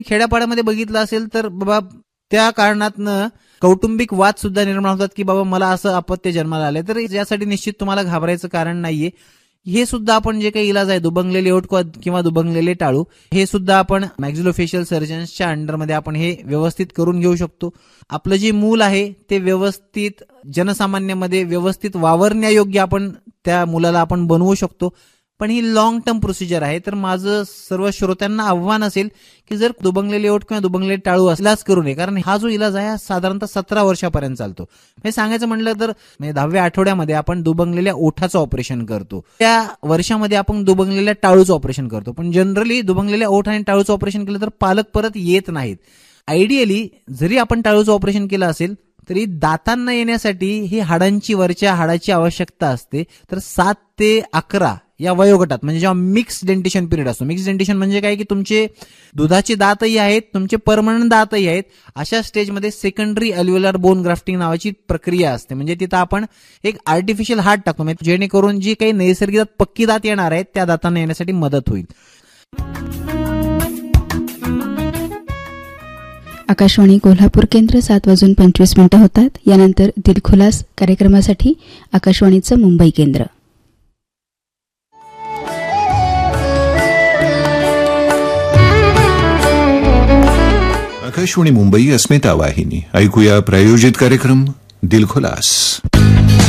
खेड्यापाड्यामध्ये बघितलं असेल तर बाबा त्या कारणातनं कौटुंबिक वाद सुद्धा निर्माण होतात की बाबा मला असं अपत्य जन्माला आलंय. तर यासाठी निश्चित तुम्हाला घाबरायचं कारण नाहीये. हे सुद्धा आपण जे काही इलाज आहे, दुबंगलेले ओठ किंवा दुबंगलेले टाळू, हे सुद्धा आपण मॅक्झिलोफेशियल सर्जन्सच्या अंडरमध्ये आपण हे व्यवस्थित करून घेऊ शकतो. आपलं जे मूल आहे ते व्यवस्थित जनसामान्यामध्ये व्यवस्थित वावरण्यायोग्य आपण त्या मुलाला आपण बनवू शकतो. पण ही लॉंग टर्म प्रोसिजर आहे. तर माझं सर्व श्रोत्यांना आव्हान असेल की जर दुबंगलेले ओठ किंवा दुबंगलेले टाळू इलाज करू नये, कारण हा जो इलाज आहे साधारणतः 17 वर्षापर्यंत चालतो. हे सांगायचं म्हटलं तर 10व्या आठवड्यामध्ये आपण दुबंगलेल्या ओठाचं ऑपरेशन करतो, त्या वर्षामध्ये आपण दुबंगलेल्या टाळूचं ऑपरेशन करतो. पण जनरली दुबंगलेल्या ओठ आणि टाळूचं ऑपरेशन केलं तर पालक परत येत नाहीत. आयडियली जरी आपण टाळूचं ऑपरेशन केलं असेल तरी दातांना येण्यासाठी ही हाडांची वरच्या हाडाची आवश्यकता असते. तर 7 ते 11 या वयोगटात, म्हणजे जेव्हा मिक्स डेंटिशन पिरियड असतो, मिक्स डेंटिशन म्हणजे काय की तुमचे दुधाचे दातही आहेत, तुमचे परमनंट दातही आहेत, अशा स्टेजमध्ये सेकंडरी अल्व्हेओलार बोन ग्राफ्टिंग नावाची प्रक्रिया असते. म्हणजे तिथं आपण एक आर्टिफिशियल हाड टाकतो, म्हणजे जेणेकरून जी काही नैसर्गिक पक्की दात येणार आहेत त्या दातांना येण्यासाठी मदत होईल. आकाशवाणी कोल्हापूर केंद्र 7:25 होतात. यानंतर दिलखुलास कार्यक्रमासाठी आकाशवाणीचं मुंबई केंद्र. आकाशवाणी मुंबई अस्मिता वाहिनी. ऐकूया प्रायोजित कार्यक्रम दिलखुलास.